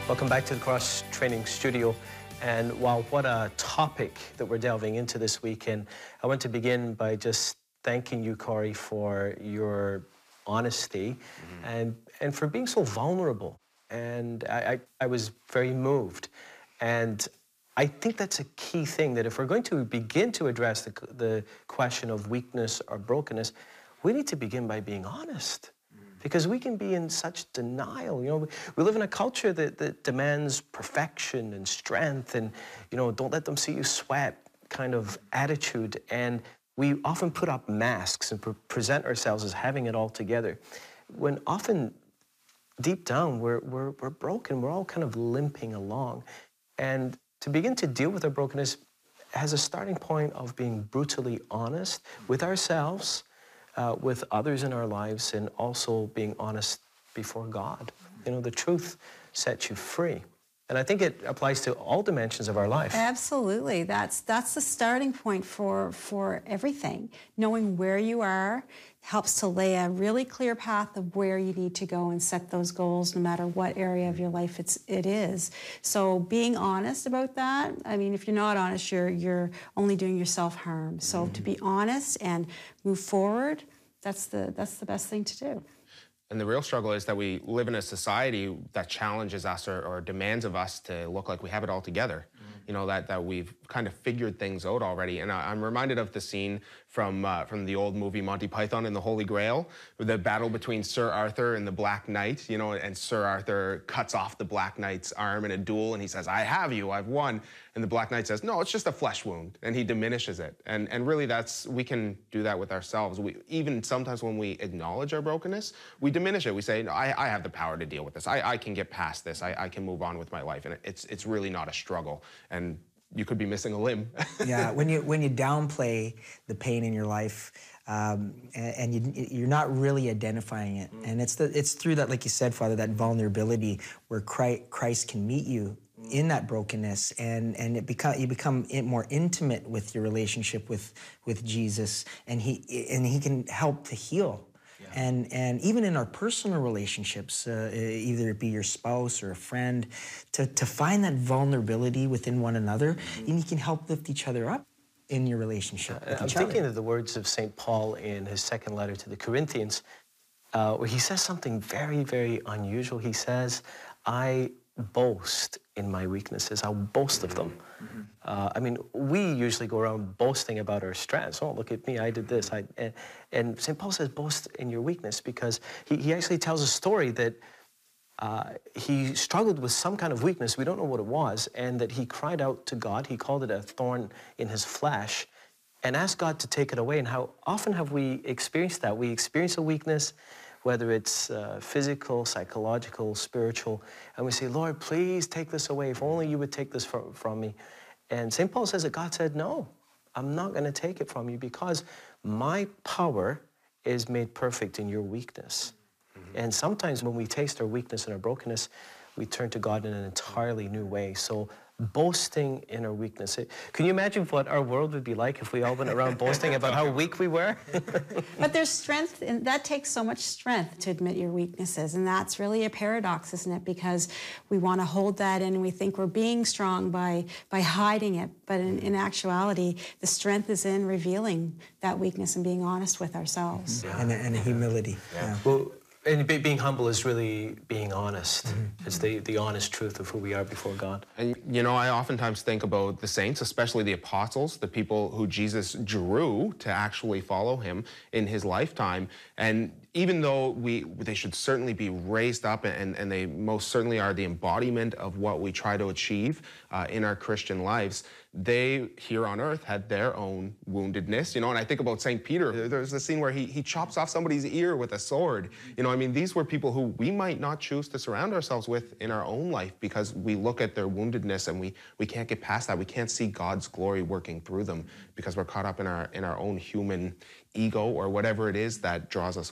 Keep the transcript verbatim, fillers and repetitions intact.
Welcome back to the Cross Training Studio. And wow, what a topic that we're delving into this week. And I want to begin by just thanking you, Corey, for your honesty mm-hmm. and, and for being so vulnerable. And I, I, I was very moved. And I think that's a key thing, that if we're going to begin to address the, the question of weakness or brokenness, we need to begin by being honest. Because we can be in such denial. You know, we live in a culture that, that demands perfection and strength and, you know, don't let them see you sweat kind of attitude. And we often put up masks and pre present ourselves as having it all together, when often deep down we're, we're, we're broken. We're all kind of limping along. And to begin to deal with our brokenness has a starting point of being brutally honest with ourselves, Uh, with others in our lives, and also being honest before God. You know, the truth sets you free. And I think it applies to all dimensions of our life. Absolutely. That's that's the starting point for, for everything. Knowing where you are helps to lay a really clear path of where you need to go and set those goals, no matter what area of your life it's, it is. So being honest about that, I mean, if you're not honest, you're, you're only doing yourself harm. So mm-hmm. to be honest and move forward, that's the, that's the best thing to do. And the real struggle is that we live in a society that challenges us or, or demands of us to look like we have it all together. Mm. You know, that, that we've kind of figured things out already. And I, I'm reminded of the scene from, uh, from the old movie Monty Python and the Holy Grail, the battle between Sir Arthur and the Black Knight, you know, and Sir Arthur cuts off the Black Knight's arm in a duel, and he says, "I have you, I've won." And the Black Knight says, "No, it's just a flesh wound," and he diminishes it. And, and really that's, we can do that with ourselves. We, even sometimes when we acknowledge our brokenness, we diminish it. We say, no, I, I have the power to deal with this. I, I can get past this. I, I can move on with my life. And it's, it's really not a struggle. And you could be missing a limb. Yeah, when you, when you downplay the pain in your life, um, and, and you, you're not really identifying it. Mm. And it's, the, it's through that, like you said, Father, that vulnerability where Christ, Christ can meet you in that brokenness, and and it become you become more intimate with your relationship with with Jesus, and he and he can help to heal. Yeah. And and even in our personal relationships, uh, either it be your spouse or a friend, to to find that vulnerability within one another, mm-hmm. and you can help lift each other up in your relationship. Uh, with I'm each thinking other. of the words of Saint Paul in his second letter to the Corinthians, uh, where he says something very, very unusual. He says, "I boast in my weaknesses. I'll boast of them." Mm-hmm. uh, I mean, we usually go around boasting about our strengths. "Oh, look at me, I did this." I, and, and Saint Paul says, boast in your weakness, because he, he actually tells a story that uh, he struggled with some kind of weakness. We don't know what it was, and that he cried out to God. He called it a thorn in his flesh, and asked God to take it away. And how often have we experienced that? We experience a weakness, whether it's uh, physical, psychological, spiritual, and we say, "Lord, please take this away. If only you would take this from, from me." And Saint Paul says that God said, "No, I'm not going to take it from you, because my power is made perfect in your weakness." Mm-hmm. And sometimes when we taste our weakness and our brokenness, we turn to God in an entirely new way. So boasting in our weakness. Can you imagine what our world would be like if we all went around boasting about how weak we were? But there's strength, and that takes so much strength to admit your weaknesses, and that's really a paradox, isn't it? Because we want to hold that in, and we think we're being strong by, by hiding it, but in, in actuality, the strength is in revealing that weakness and being honest with ourselves. Yeah. And, and humility. Yeah. Yeah. Well, and be, being humble is really being honest. Mm-hmm. It's the, the honest truth of who we are before God. And, you know, I oftentimes think about the saints, especially the apostles, the people who Jesus drew to actually follow him in his lifetime. And even though we, they should certainly be raised up, and, and they most certainly are the embodiment of what we try to achieve uh, in our Christian lives, they, here on earth, had their own woundedness, you know, and I think about Saint Peter. There's a scene where he, he chops off somebody's ear with a sword. You know, I mean, these were people who we might not choose to surround ourselves with in our own life, because we look at their woundedness and we, we can't get past that. We can't see God's glory working through them, because we're caught up in our, in our own human ego or whatever it is that draws us